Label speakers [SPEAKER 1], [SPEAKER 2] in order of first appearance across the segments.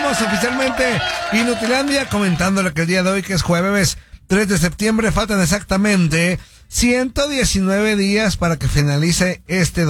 [SPEAKER 1] Iniciamos oficialmente Inutilandia comentándole que el día de hoy, que es jueves 3 de septiembre, faltan exactamente 119 días para que finalice este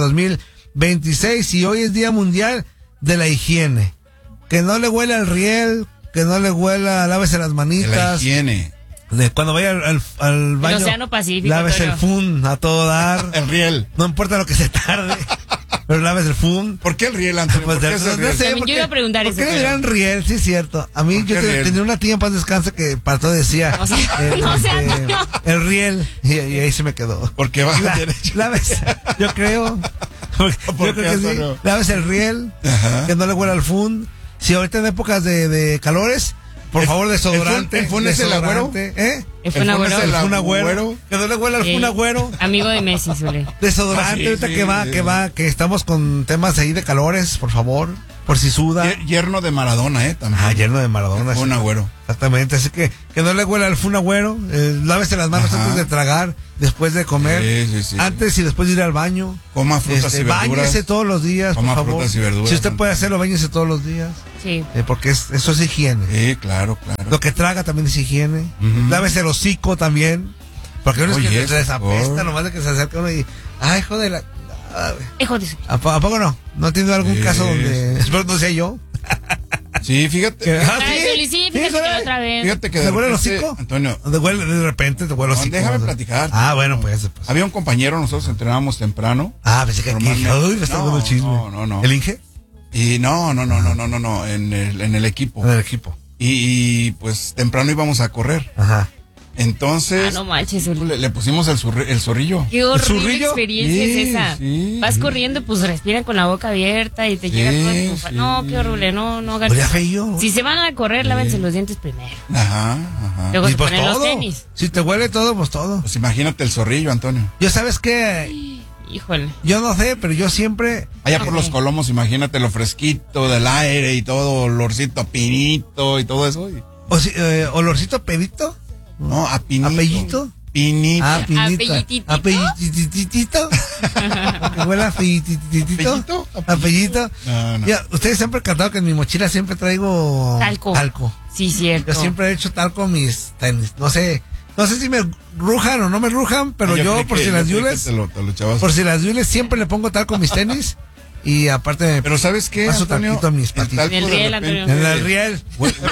[SPEAKER 1] 2026 y hoy es Día Mundial de la Higiene. Que no le huela el riel, que no le huela, lávese las manitas.
[SPEAKER 2] La higiene.
[SPEAKER 1] Cuando vaya al baño,
[SPEAKER 3] el Océano Pacífico,
[SPEAKER 1] lávese el fun a todo dar.
[SPEAKER 2] El riel.
[SPEAKER 1] No importa lo que se tarde, pero lávese el fun.
[SPEAKER 2] ¿Por qué el riel, Antonio?
[SPEAKER 1] Pues
[SPEAKER 2] ¿Por qué es el riel?
[SPEAKER 1] no sé,
[SPEAKER 3] También yo iba a preguntar
[SPEAKER 1] ¿por
[SPEAKER 3] eso,
[SPEAKER 1] qué le
[SPEAKER 3] pero-
[SPEAKER 1] dirán riel? Sí, es cierto. A mí yo tenía una tía en paz descanse que para todo decía
[SPEAKER 3] O sea, no sé, Antonio.
[SPEAKER 1] el riel y ahí se me quedó.
[SPEAKER 2] Porque va a derecho.
[SPEAKER 1] Lávese, yo creo. Yo creo
[SPEAKER 2] qué,
[SPEAKER 1] que sí.
[SPEAKER 2] Antonio?
[SPEAKER 1] Lávese el riel,
[SPEAKER 2] Ajá.
[SPEAKER 1] que no le huela al fun. Si ahorita en épocas de calores, por favor, desodorante.
[SPEAKER 2] ¿El fun es el agüero?
[SPEAKER 1] ¿Eh?
[SPEAKER 3] El Fun Agüero.
[SPEAKER 2] es
[SPEAKER 1] El
[SPEAKER 2] el
[SPEAKER 1] fun agüero.
[SPEAKER 2] agüero.
[SPEAKER 1] Que no le huela al fun agüero.
[SPEAKER 3] Amigo de Messi, suele.
[SPEAKER 1] Desodorante,
[SPEAKER 2] Sí,
[SPEAKER 1] ahorita
[SPEAKER 2] sí,
[SPEAKER 1] que estamos con temas ahí de calores, por favor, por si suda.
[SPEAKER 2] Yerno de Maradona, también.
[SPEAKER 1] Lleno de Maradona.
[SPEAKER 2] Un
[SPEAKER 1] sí.
[SPEAKER 2] agüero.
[SPEAKER 1] Exactamente, así que no le huela al fun agüero, lávese las manos
[SPEAKER 2] Ajá.
[SPEAKER 1] antes de tragar, después de comer,
[SPEAKER 2] Sí.
[SPEAKER 1] antes y después de ir al baño.
[SPEAKER 2] Coma frutas y verduras.
[SPEAKER 1] Báñese todos los días,
[SPEAKER 2] Coma
[SPEAKER 1] por favor.
[SPEAKER 2] frutas y verduras,
[SPEAKER 1] Si usted
[SPEAKER 2] Antonio.
[SPEAKER 1] puede hacerlo, báñese todos los días,
[SPEAKER 3] Sí.
[SPEAKER 1] porque eso es higiene.
[SPEAKER 2] Sí, claro.
[SPEAKER 1] Lo que traga también es higiene.
[SPEAKER 2] Ujú.
[SPEAKER 1] Lávese el hocico también, porque uno es
[SPEAKER 2] Oye,
[SPEAKER 1] que
[SPEAKER 2] eso,
[SPEAKER 1] les apesta,
[SPEAKER 2] por-
[SPEAKER 1] nomás de que se acerca uno y, ay, joder,
[SPEAKER 3] Hijo de su...
[SPEAKER 1] ¿a poco no? ¿No ha tenido algún
[SPEAKER 2] Sí.
[SPEAKER 1] caso donde, espero no sea yo?
[SPEAKER 2] Sí, fíjate.
[SPEAKER 3] Ay, Zuli, sí, fíjate que la otra vez.
[SPEAKER 2] Fíjate que de
[SPEAKER 1] ¿Te huele el
[SPEAKER 2] repente,
[SPEAKER 1] hocico?
[SPEAKER 2] Antonio,
[SPEAKER 1] De repente te huele el
[SPEAKER 2] No,
[SPEAKER 1] hocico.
[SPEAKER 2] déjame platicar.
[SPEAKER 1] Ah, bueno, pues.
[SPEAKER 2] había un compañero, nosotros entrenábamos temprano.
[SPEAKER 1] Pensé que aquí.
[SPEAKER 2] Normalmente-
[SPEAKER 1] Uy, me está dando el chisme.
[SPEAKER 2] No.
[SPEAKER 1] ¿El Inge?
[SPEAKER 2] Y no, en el equipo.
[SPEAKER 1] En el equipo.
[SPEAKER 2] Y pues temprano íbamos a correr.
[SPEAKER 1] Ajá.
[SPEAKER 2] Entonces,
[SPEAKER 3] No manches, Zuli.
[SPEAKER 2] le pusimos el zorrillo.
[SPEAKER 3] Qué horrible
[SPEAKER 1] zurrillo?
[SPEAKER 3] experiencia
[SPEAKER 2] Sí,
[SPEAKER 3] es esa.
[SPEAKER 2] sí,
[SPEAKER 3] Vas
[SPEAKER 2] sí.
[SPEAKER 3] corriendo, pues respiran con la boca abierta y te
[SPEAKER 2] Sí,
[SPEAKER 3] llega todo tu...
[SPEAKER 2] sí.
[SPEAKER 3] No, qué horrible, no hagan
[SPEAKER 1] Pues ya
[SPEAKER 3] eso.
[SPEAKER 1] feillo.
[SPEAKER 3] Si se van a correr, lávense los dientes primero.
[SPEAKER 2] Ajá.
[SPEAKER 3] Luego
[SPEAKER 1] Y
[SPEAKER 3] se
[SPEAKER 1] pues
[SPEAKER 3] ponen los
[SPEAKER 1] todo.
[SPEAKER 3] tenis.
[SPEAKER 1] Si te huele todo, pues todo.
[SPEAKER 2] Pues imagínate el zorrillo, Antonio.
[SPEAKER 1] Yo, ¿sabes qué?
[SPEAKER 3] Híjole.
[SPEAKER 1] Yo no sé, pero yo siempre.
[SPEAKER 2] Allá por
[SPEAKER 3] Ok.
[SPEAKER 2] los Colomos, imagínate lo fresquito del aire y todo, olorcito a pinito y todo eso.
[SPEAKER 1] ¿Olorcito pedito?
[SPEAKER 2] No, a pinito.
[SPEAKER 1] ¿Apellito?
[SPEAKER 2] Pinito.
[SPEAKER 1] Pinita.
[SPEAKER 3] Apellititito.
[SPEAKER 1] Apellititito. Que huele a apellititito.
[SPEAKER 2] ¿Apellito?
[SPEAKER 1] Apellito.
[SPEAKER 2] No.
[SPEAKER 1] Ya, ustedes siempre han cantado que en mi mochila siempre traigo
[SPEAKER 3] Talco. Sí, cierto.
[SPEAKER 1] Yo siempre he hecho talco en mis tenis. No sé si me rujan o no me rujan, pero yo
[SPEAKER 2] creí
[SPEAKER 1] por
[SPEAKER 2] que-
[SPEAKER 1] si las
[SPEAKER 2] creí que
[SPEAKER 1] yules,
[SPEAKER 2] te lo echabas.
[SPEAKER 1] por si las yules siempre le pongo talco a mis tenis y aparte
[SPEAKER 2] Pero ¿sabes qué,
[SPEAKER 1] paso
[SPEAKER 2] Antonio?
[SPEAKER 1] talquito a mis
[SPEAKER 2] El
[SPEAKER 1] patitas.
[SPEAKER 2] talco
[SPEAKER 3] En el
[SPEAKER 2] de
[SPEAKER 3] riel,
[SPEAKER 2] repente-
[SPEAKER 3] Antonio.
[SPEAKER 1] En el riel.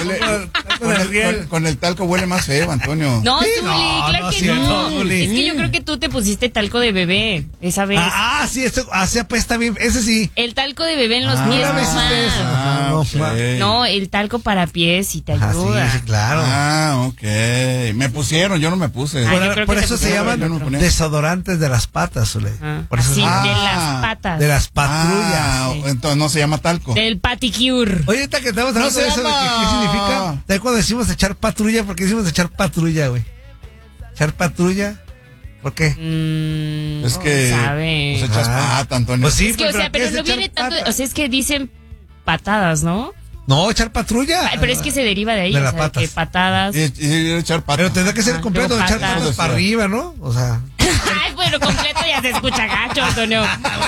[SPEAKER 2] Con el riel. Con el talco huele más feo, Antonio.
[SPEAKER 3] No,
[SPEAKER 1] Sí,
[SPEAKER 3] Zuli,
[SPEAKER 1] no,
[SPEAKER 3] claro
[SPEAKER 1] no,
[SPEAKER 3] que
[SPEAKER 1] cierto,
[SPEAKER 3] no.
[SPEAKER 1] Zuli.
[SPEAKER 3] Es que yo creo que tú te pusiste talco de bebé esa vez.
[SPEAKER 1] Sí, esto así apesta bien, ese sí.
[SPEAKER 3] El talco de bebé en los pies,
[SPEAKER 1] una
[SPEAKER 3] no
[SPEAKER 1] vez hiciste eso.
[SPEAKER 3] más.
[SPEAKER 1] No,
[SPEAKER 2] ok.
[SPEAKER 3] No, el talco para pies y te
[SPEAKER 1] Ah,
[SPEAKER 3] ayuda.
[SPEAKER 1] sí, claro.
[SPEAKER 2] Ok. Me pusieron, yo no me puse.
[SPEAKER 3] Ah, yo creo
[SPEAKER 1] Por
[SPEAKER 3] que
[SPEAKER 1] eso
[SPEAKER 3] te
[SPEAKER 1] se
[SPEAKER 3] pusieron
[SPEAKER 1] llaman
[SPEAKER 2] yo no me ponía.
[SPEAKER 1] desodorantes de las patas, Zule.
[SPEAKER 3] Ah,
[SPEAKER 1] Por eso
[SPEAKER 3] así,
[SPEAKER 1] se llama-
[SPEAKER 3] de las patas.
[SPEAKER 1] de las patrullas.
[SPEAKER 3] sí.
[SPEAKER 2] Entonces no se llama talco.
[SPEAKER 3] Del paticure.
[SPEAKER 1] Oye, ahorita que estamos hablando
[SPEAKER 2] No
[SPEAKER 1] de
[SPEAKER 2] se
[SPEAKER 1] eso, de
[SPEAKER 2] llama.
[SPEAKER 1] ¿qué significa? ¿Sabes cuando decimos echar patrulla? ¿Por qué decimos echar patrulla, güey? ¿Echar patrulla? ¿Por qué?
[SPEAKER 2] Es que
[SPEAKER 3] sabe.
[SPEAKER 2] pues echas pata, Antonio.
[SPEAKER 1] Pues sí,
[SPEAKER 3] Es que, o sea,
[SPEAKER 1] ¿qué
[SPEAKER 3] pero
[SPEAKER 1] es
[SPEAKER 3] no
[SPEAKER 1] echar
[SPEAKER 3] viene tanto.
[SPEAKER 1] pata?
[SPEAKER 3] O sea, es que dicen patadas, ¿no?
[SPEAKER 1] No, echar patrulla.
[SPEAKER 3] Ay, pero es que se deriva de ahí.
[SPEAKER 1] De
[SPEAKER 3] o
[SPEAKER 1] las
[SPEAKER 3] sea,
[SPEAKER 1] patas.
[SPEAKER 3] que patadas.
[SPEAKER 2] Y echar pata.
[SPEAKER 1] Pero tendrá que ser
[SPEAKER 3] Ah,
[SPEAKER 1] completo,
[SPEAKER 3] luego
[SPEAKER 1] echar
[SPEAKER 3] patas.
[SPEAKER 1] patas para arriba, ¿no? O sea.
[SPEAKER 3] Ay, bueno, completo ya se escucha gacho, Antonio.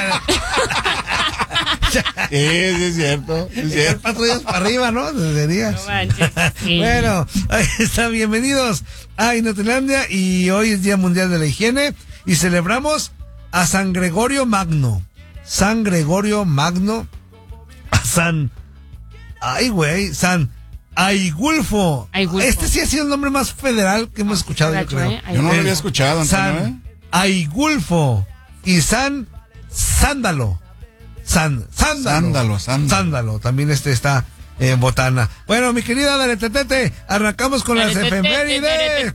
[SPEAKER 2] Sí, es cierto. Es
[SPEAKER 1] Echar
[SPEAKER 2] cierto.
[SPEAKER 1] patrullas para arriba, ¿no? Deberías.
[SPEAKER 3] No manches. Sí.
[SPEAKER 1] Bueno, ahí está, bienvenidos a Inutilandia y hoy es Día Mundial de la Higiene y celebramos a San Gregorio Magno. San Gregorio Magno, a San Aigulfo.
[SPEAKER 3] Aigulfo.
[SPEAKER 1] Este sí ha sido el nombre más federal que hemos escuchado, yo
[SPEAKER 3] Gacho,
[SPEAKER 1] creo.
[SPEAKER 3] ¿eh?
[SPEAKER 2] Yo no lo había escuchado, Antonio.
[SPEAKER 1] San Aigulfo y San Sándalo. Sándalo. También está en botana. Bueno, mi querida Dale Tetete, arrancamos con las efemérides.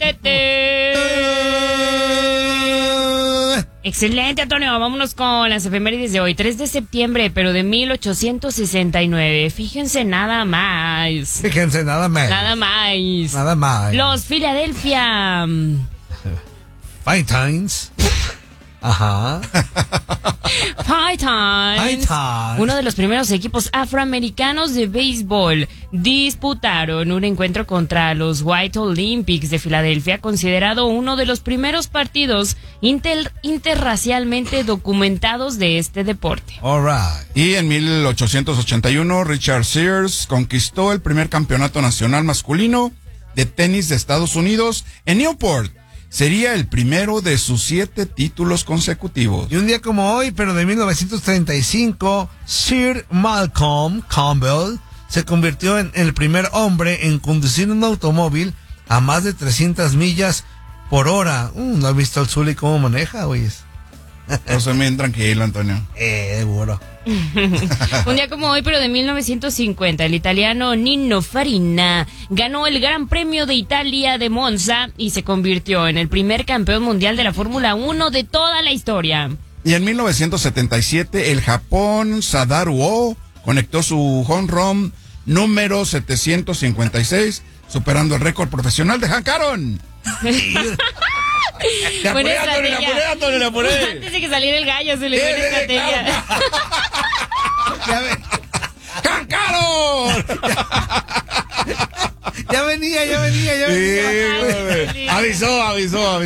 [SPEAKER 3] Excelente, Antonio. Vámonos con las efemérides de hoy. 3 de septiembre, pero de 1869. Fíjense nada más.
[SPEAKER 1] Fíjense, nada más.
[SPEAKER 3] Nada más.
[SPEAKER 1] Nada más.
[SPEAKER 3] Los Philadelphia.
[SPEAKER 1] Fine Times. Ajá.
[SPEAKER 3] Titans,
[SPEAKER 1] Titans.
[SPEAKER 3] uno de los primeros equipos afroamericanos de béisbol, disputaron un encuentro contra los White Olympics de Filadelfia, considerado uno de los primeros partidos interracialmente documentados de este deporte.
[SPEAKER 1] All right.
[SPEAKER 2] Y en 1881, Richard Sears conquistó el primer campeonato nacional masculino de tenis de Estados Unidos en Newport. Sería el primero de sus 7 títulos consecutivos.
[SPEAKER 1] Y un día como hoy, pero de 1935, Sir Malcolm Campbell se convirtió en el primer hombre en conducir un automóvil a más de 300 millas por hora. ¿No has visto el Zuli cómo maneja, güey?
[SPEAKER 2] No soy bien tranquilo, Antonio.
[SPEAKER 1] Seguro.
[SPEAKER 3] Un día como hoy, pero de 1950, el italiano Nino Farina ganó el Gran Premio de Italia de Monza y se convirtió en el primer campeón mundial de la Fórmula 1 de toda la historia.
[SPEAKER 2] Y en 1977, el Japón Sadaru Oh conectó su home run número 756, superando el récord profesional de Hank Aaron.
[SPEAKER 3] Buena estrategia. Antes de que saliera el gallo, se le dio una estrategia.
[SPEAKER 2] ¡Hank Aaron!
[SPEAKER 1] Ya venía.
[SPEAKER 2] Sí, avisó.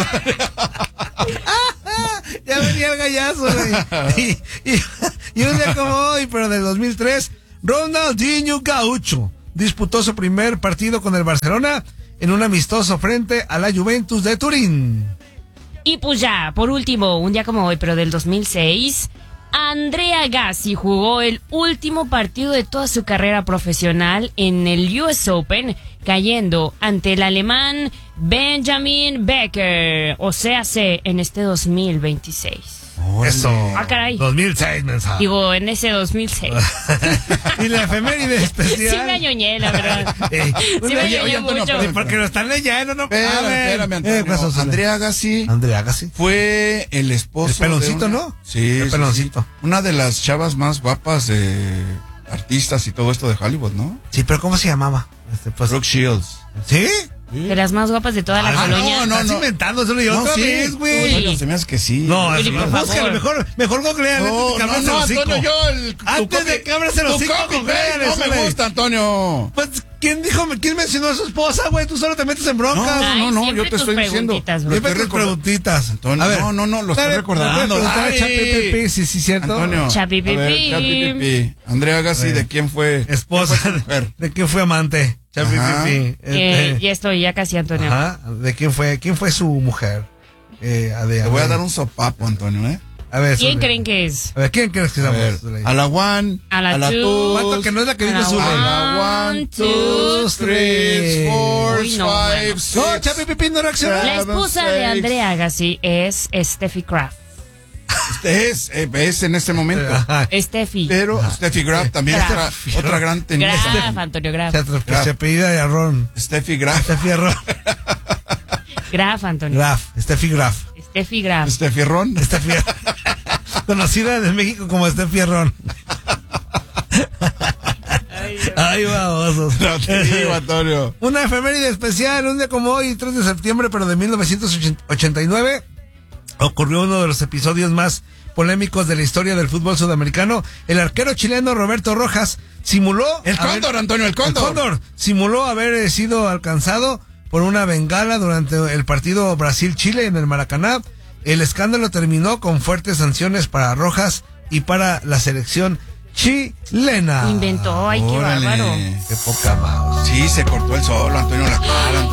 [SPEAKER 1] Ya venía el gallazo, güey. Y un día como hoy, pero del 2003, Ronaldinho Gaucho disputó su primer partido con el Barcelona en un amistoso frente a la Juventus de Turín.
[SPEAKER 3] Y pues ya, por último, un día como hoy, pero del 2006, Andrea Agassi jugó el último partido de toda su carrera profesional en el US Open, cayendo ante el alemán Benjamin Becker, o sea, en este 2026.
[SPEAKER 1] Eso.
[SPEAKER 3] Ah, caray.
[SPEAKER 1] 2006, mensaje.
[SPEAKER 3] Digo, en ese 2006.
[SPEAKER 1] Y la efeméride especial.
[SPEAKER 3] Sí me añoñé, la verdad. Sí me añoñé mucho.
[SPEAKER 1] Porque lo están leyendo, ¿no?
[SPEAKER 2] Espérame, Antonio. Andrea Agassi fue el esposo.
[SPEAKER 1] El peloncito,
[SPEAKER 2] de una...
[SPEAKER 1] ¿no?
[SPEAKER 2] Sí.
[SPEAKER 1] El peloncito.
[SPEAKER 2] Sí. Una de las chavas más guapas de artistas y todo esto de Hollywood, ¿no?
[SPEAKER 1] Sí, pero ¿cómo se llamaba?
[SPEAKER 2] Brooke Shields.
[SPEAKER 1] ¿Sí?
[SPEAKER 3] De las más guapas de toda la colonia.
[SPEAKER 1] No. Estás inventando, eso lo digo otra vez, güey.
[SPEAKER 2] Se me hace que sí.
[SPEAKER 1] No,
[SPEAKER 3] Uli, por
[SPEAKER 1] búscale, mejor googleale.
[SPEAKER 2] Antonio,
[SPEAKER 1] Antes de que abras el hocico, googleale.
[SPEAKER 2] No me gusta, Antonio.
[SPEAKER 1] Pues, ¿quién mencionó a su esposa, güey? Tú solo te metes en broncas.
[SPEAKER 2] No, yo te estoy diciendo.
[SPEAKER 1] Siempre tus preguntitas.
[SPEAKER 2] Antonio, a ver, no, lo estoy recordando.
[SPEAKER 1] Chapi, sí, cierto.
[SPEAKER 2] Antonio.
[SPEAKER 3] Chapi Pipi.
[SPEAKER 2] Andrea Agassi, ¿de quién fue?
[SPEAKER 1] Esposa. ¿De quién fue amante? Chapi Pipi.
[SPEAKER 3] Ya estoy, ya casi, Antonio.
[SPEAKER 1] Ajá. ¿De quién fue? ¿Quién fue su mujer?
[SPEAKER 2] Te voy a dar un sopapo, Antonio,
[SPEAKER 1] A ver,
[SPEAKER 3] ¿quién creen que es?
[SPEAKER 1] A ver, ¿quién crees que es?
[SPEAKER 2] A la one,
[SPEAKER 3] a la two.
[SPEAKER 1] ¿Cuánto que no es la que dice Zuli?
[SPEAKER 2] A la 1, 2, 3, 4, 5, 6.
[SPEAKER 1] No, Chapi Pipi no reacciona.
[SPEAKER 3] La esposa de Andrea Agassi es Steffi Graf.
[SPEAKER 2] Es en este momento.
[SPEAKER 3] Steffi.
[SPEAKER 2] Pero Steffi Graf también es otra gran tenista.
[SPEAKER 3] Graf, Antonio Graf.
[SPEAKER 1] Se apellida de Arrón.
[SPEAKER 2] Steffi Graf.
[SPEAKER 1] Steffi Arrón.
[SPEAKER 3] Graf, Antonio.
[SPEAKER 1] Steffi Graf.
[SPEAKER 3] Steffi Graf.
[SPEAKER 2] Steffi Ron.
[SPEAKER 1] Conocida en México como Steffi Arrón. Ay, babosos.
[SPEAKER 2] No te digo, Antonio.
[SPEAKER 1] Una efeméride especial, un día como hoy, 3 de septiembre, pero de 1989, ocurrió uno de los episodios más polémicos de la historia del fútbol sudamericano. El arquero chileno Roberto Rojas simuló...
[SPEAKER 2] El Cóndor, Antonio, el Cóndor.
[SPEAKER 1] El Cóndor simuló haber sido alcanzado por una bengala durante el partido Brasil-Chile en el Maracaná. El escándalo terminó con fuertes sanciones para Rojas y para la selección chilena.
[SPEAKER 3] Inventó, ay, qué bárbaro.
[SPEAKER 1] Qué poca mouse.
[SPEAKER 2] Sí, se cortó el solo, Antonio, la cara, Antonio.